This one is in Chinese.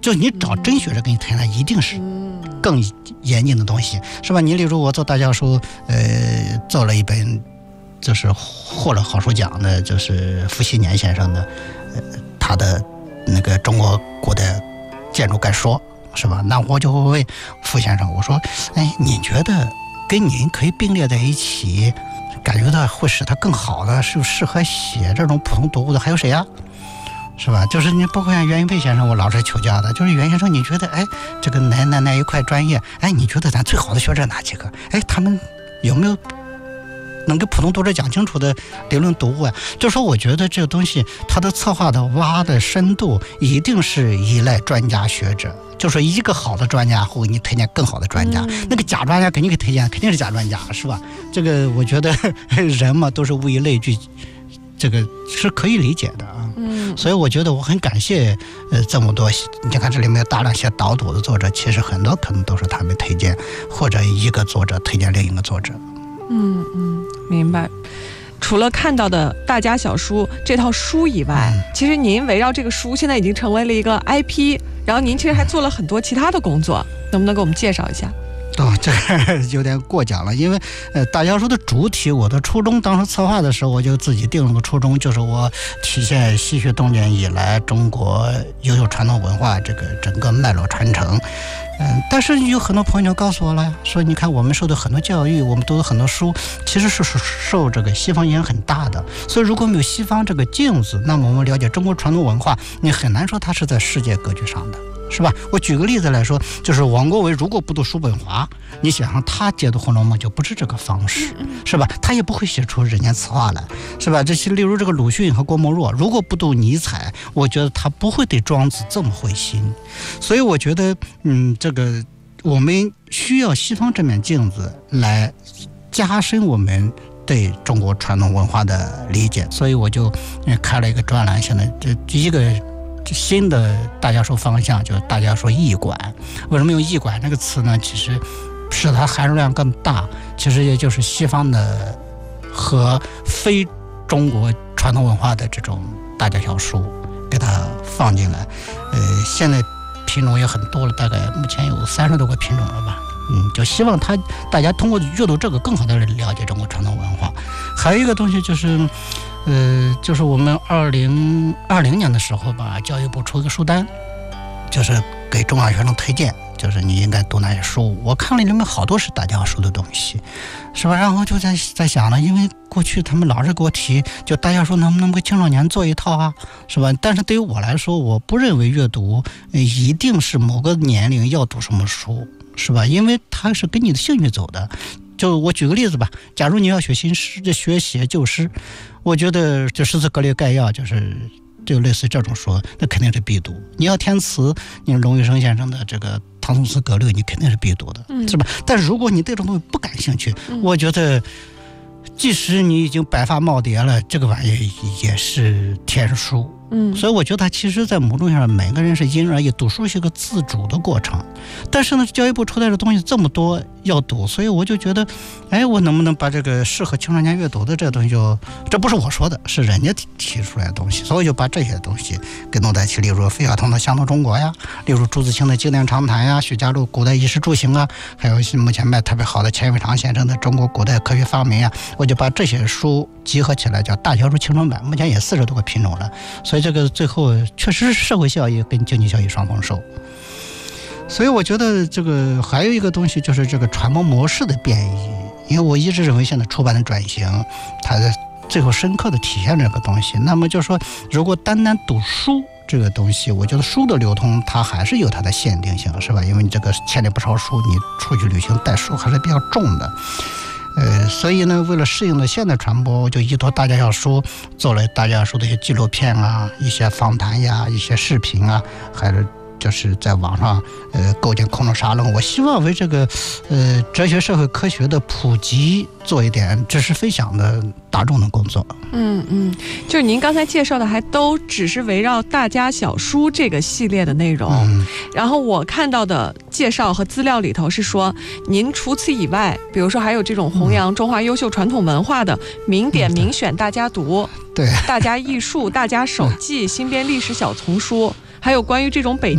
就你找真学者给你推荐，一定是更严谨的东西，是吧？你例如我做大教书，做了一本就是获了好书奖的，就是傅熹年先生的，他的那个中国古代建筑概说，是吧？那我就会问傅先生，我说，哎，你觉得跟您可以并列在一起，感觉到会使它更好的，是不是适合写这种普通读物的？还有谁呀？是吧？就是你包括像袁云佩先生，我老是求教的，就是袁先生，你觉得哎，这个哪一块专业，哎，你觉得咱最好的学者哪几个？哎，他们有没有能给普通读者讲清楚的理论读物啊？就说我觉得这个东西，它的策划的挖的深度，一定是依赖专家学者。就说一个好的专家会给你推荐更好的专家，那个假专家肯定给推荐，肯定是假专家，是吧？这个我觉得人嘛都是物以类聚，这个是可以理解的啊。所以我觉得我很感谢这么多，你看这里面有大量写导读的作者，其实很多可能都是他们推荐，或者一个作者推荐另一个作者。 明白。除了看到的大家小书这套书以外，其实您围绕这个书现在已经成为了一个 IP， 然后您其实还做了很多其他的工作，能不能给我们介绍一下？ 这个有点过奖了，因为大教书的主体，我的初衷当时策划的时候，我就自己定了个初衷，就是我体现西学东渐以来中国优秀传统文化这个整个脉络传承。但是有很多朋友就告诉我了，说你看我们受的很多教育，我们读的很多书，其实是受这个西方影响很大的。所以如果没有西方这个镜子，那么我们了解中国传统文化，你很难说它是在世界格局上的，是吧？我举个例子来说，就是王国维如果不读叔本华，你想想他解读《红楼梦》就不是这个方式，是吧？他也不会写出人间词话来，是吧？这些例如这个鲁迅和郭沫若，如果不读尼采，我觉得他不会对庄子这么会心。所以我觉得，这个我们需要西方这面镜子来加深我们对中国传统文化的理解。所以我就开了一个专栏，现在这一个新的大家说方向，就是大家说艺馆。为什么用艺馆这个词呢？其实使它含入量更大，其实也就是西方的和非中国传统文化的这种大家小书给它放进来。现在品种也很多了，大概目前有30多个品种了吧。就希望大家通过阅读这个更好的了解中国传统文化。还有一个东西就是我们2020年的时候吧，教育部出一个书单，就是给中小学生推荐，就是你应该读哪些书。我看了里面好多是大教书的东西，是吧？然后就在想了，因为过去他们老是给我提，就大家说能不能给青少年做一套啊，是吧？但是对于我来说，我不认为阅读一定是某个年龄要读什么书，是吧？因为它是跟你的兴趣走的。就我举个例子吧，假如你要学新诗，就学写旧诗，我觉得就诗词歌类概要就类似这种书，那肯定是必读。你要填词，你龙玉生先生的这个唐宋词格律，你肯定是必读的，是吧？但如果你对这种东西不感兴趣，我觉得即使你已经白发耄耋了，这个玩意也是天书。所以我觉得其实在某种上每个人是因人而异，读书是一个自主的过程。但是呢，教育部出来的东西这么多要读，所以我就觉得，哎，我能不能把这个适合青少年阅读的这个东西这不是我说的，是人家提出来的东西，所以就把这些东西给弄在一起。例如费孝通的《乡土中国》呀，例如朱自清的《经典长谈》呀，许家路古代衣食住行啊，还有目前卖特别好的钱伟长先生的《中国古代科学发明》呀，我就把这些书集合起来叫大教书青春版，目前也40多个品种了。所以这个最后确实是社会效益跟经济效益双丰收。所以我觉得这个还有一个东西就是这个传播模式的变异，因为我一直认为现在出版的转型，它的最后深刻的体现这个东西。那么就是说，如果单单读书这个东西，我觉得书的流通它还是有它的限定性，是吧？因为你这个千里不抄书，你出去旅行带书还是比较重的。所以呢，为了适应了现代传播，我就依托大家小书做了大家小书的一些纪录片啊，一些访谈呀，一些视频啊，还是就是在网上构建空中沙龙。我希望为这个哲学社会科学的普及做一点知识分享的大众的工作。 就是您刚才介绍的还都只是围绕大家小书这个系列的内容。然后我看到的介绍和资料里头是说，您除此以外，比如说还有这种弘扬中华优秀传统文化的名典名选大家读， 对， 大家艺术、大家手记、新编历史小丛书，还有关于这种北